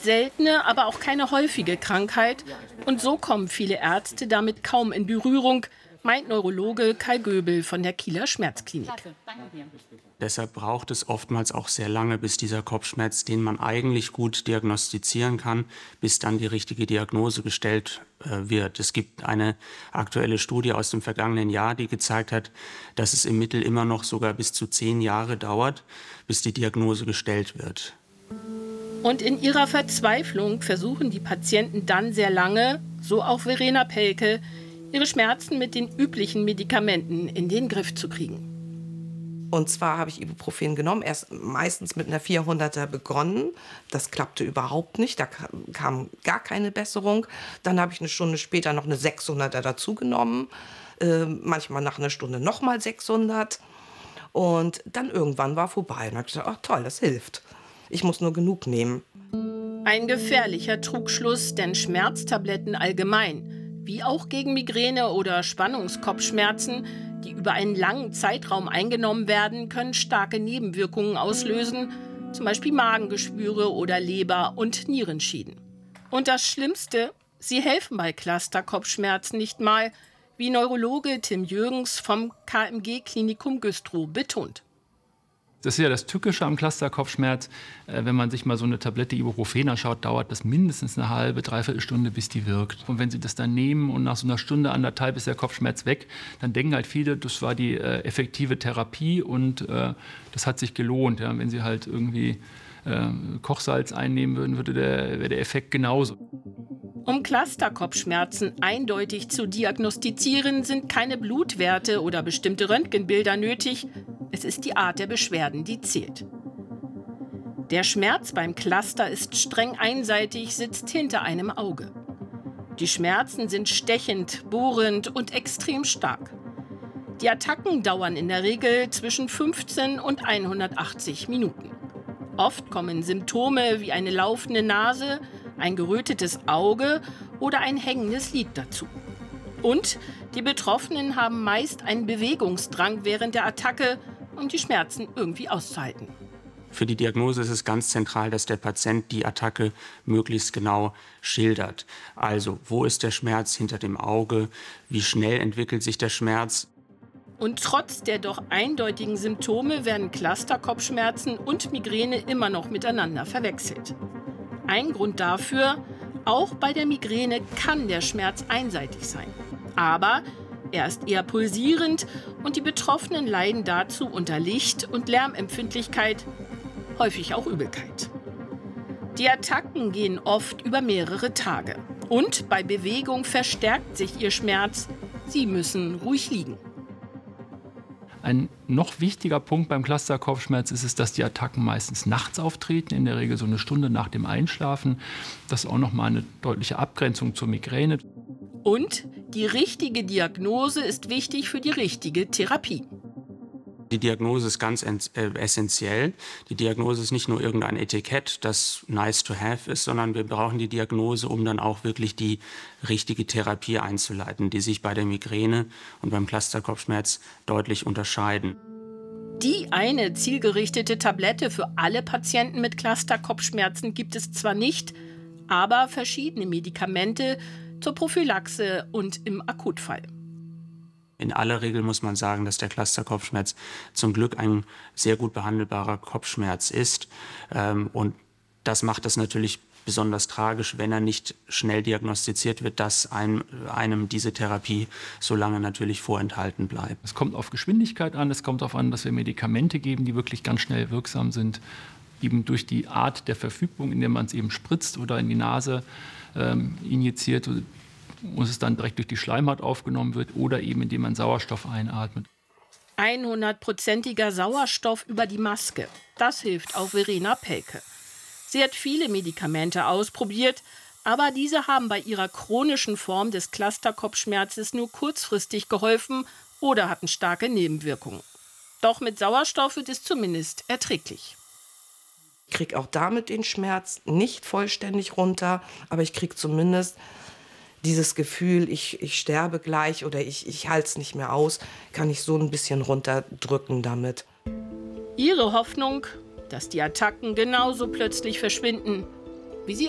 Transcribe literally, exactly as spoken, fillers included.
seltene, aber auch keine häufige Krankheit. Und so kommen viele Ärzte damit kaum in Berührung, meint Neurologe Kai Göbel von der Kieler Schmerzklinik. Deshalb braucht es oftmals auch sehr lange, bis dieser Kopfschmerz, den man eigentlich gut diagnostizieren kann, bis dann die richtige Diagnose gestellt äh, wird. Es gibt eine aktuelle Studie aus dem vergangenen Jahr, die gezeigt hat, dass es im Mittel immer noch sogar bis zu zehn Jahre dauert, bis die Diagnose gestellt wird. Und in ihrer Verzweiflung versuchen die Patienten dann sehr lange, so auch Verena Pelke, ihre Schmerzen mit den üblichen Medikamenten in den Griff zu kriegen. Und zwar habe ich Ibuprofen genommen, erst meistens mit einer vierhunderter begonnen. Das klappte überhaupt nicht, da kam gar keine Besserung. Dann habe ich eine Stunde später noch eine sechshunderter dazu genommen, äh, manchmal nach einer Stunde nochmal sechshundert. Und dann irgendwann war vorbei. Und habe ich gesagt, ach toll, das hilft. Ich muss nur genug nehmen. Ein gefährlicher Trugschluss, denn Schmerztabletten allgemein, wie auch gegen Migräne oder Spannungskopfschmerzen, die über einen langen Zeitraum eingenommen werden, können starke Nebenwirkungen auslösen, zum Beispiel Magengeschwüre oder Leber- und Nierenschäden. Und das Schlimmste, sie helfen bei Cluster-Kopfschmerzen nicht mal, wie Neurologe Tim Jürgens vom K M G-Klinikum Güstrow betont. Das ist ja das Tückische am Cluster-Kopfschmerz. Äh, wenn man sich mal so eine Tablette Ibuprofen anschaut, dauert das mindestens eine halbe, dreiviertel Stunde, bis die wirkt. Und wenn Sie das dann nehmen und nach so einer Stunde, anderthalb ist der Kopfschmerz weg, dann denken halt viele, das war die äh, effektive Therapie und äh, das hat sich gelohnt. Ja? Wenn Sie halt irgendwie äh, Kochsalz einnehmen würden, würde der, wäre der Effekt genauso. Um Cluster-Kopfschmerzen eindeutig zu diagnostizieren, sind keine Blutwerte oder bestimmte Röntgenbilder nötig. Es ist die Art der Beschwerden, die zählt. Der Schmerz beim Cluster ist streng einseitig, sitzt hinter einem Auge. Die Schmerzen sind stechend, bohrend und extrem stark. Die Attacken dauern in der Regel zwischen fünfzehn und hundertachtzig Minuten. Oft kommen Symptome wie eine laufende Nase, ein gerötetes Auge oder ein hängendes Lid dazu. Und die Betroffenen haben meist einen Bewegungsdrang während der Attacke, um die Schmerzen irgendwie auszuhalten. Für die Diagnose ist es ganz zentral, dass der Patient die Attacke möglichst genau schildert. Also, wo ist der Schmerz hinter dem Auge? Wie schnell entwickelt sich der Schmerz? Und trotz der doch eindeutigen Symptome werden Cluster-Kopfschmerzen und Migräne immer noch miteinander verwechselt. Ein Grund dafür, auch bei der Migräne kann der Schmerz einseitig sein. Aber er ist eher pulsierend und die Betroffenen leiden dazu unter Licht- und Lärmempfindlichkeit, häufig auch Übelkeit. Die Attacken gehen oft über mehrere Tage. Und bei Bewegung verstärkt sich ihr Schmerz. Sie müssen ruhig liegen. Ein noch wichtiger Punkt beim Cluster-Kopfschmerz ist es, dass die Attacken meistens nachts auftreten, in der Regel so eine Stunde nach dem Einschlafen. Das ist auch noch mal eine deutliche Abgrenzung zur Migräne. Und die richtige Diagnose ist wichtig für die richtige Therapie. Die Diagnose ist ganz essentiell. Die Diagnose ist nicht nur irgendein Etikett, das nice to have ist, sondern wir brauchen die Diagnose, um dann auch wirklich die richtige Therapie einzuleiten, die sich bei der Migräne und beim Cluster-Kopfschmerz deutlich unterscheiden. Die eine zielgerichtete Tablette für alle Patienten mit Cluster-Kopfschmerzen gibt es zwar nicht, aber verschiedene Medikamente zur Prophylaxe und im Akutfall. In aller Regel muss man sagen, dass der Cluster-Kopfschmerz zum Glück ein sehr gut behandelbarer Kopfschmerz ist. Und das macht es natürlich besonders tragisch, wenn er nicht schnell diagnostiziert wird, dass einem, einem diese Therapie so lange natürlich vorenthalten bleibt. Es kommt auf Geschwindigkeit an, es kommt darauf an, dass wir Medikamente geben, die wirklich ganz schnell wirksam sind. Eben durch die Art der Verfügung, in der man es eben spritzt oder in die Nase ähm, injiziert, muss es dann direkt durch die Schleimhaut aufgenommen wird oder eben indem man Sauerstoff einatmet. hundertprozentiger Sauerstoff über die Maske. Das hilft auch Verena Pelke. Sie hat viele Medikamente ausprobiert, aber diese haben bei ihrer chronischen Form des Cluster-Kopfschmerzes nur kurzfristig geholfen oder hatten starke Nebenwirkungen. Doch mit Sauerstoff wird es zumindest erträglich. Ich kriege auch damit den Schmerz nicht vollständig runter, aber ich kriege zumindest dieses Gefühl, ich, ich sterbe gleich oder ich, ich halte es nicht mehr aus, kann ich so ein bisschen runterdrücken damit. Ihre Hoffnung, dass die Attacken genauso plötzlich verschwinden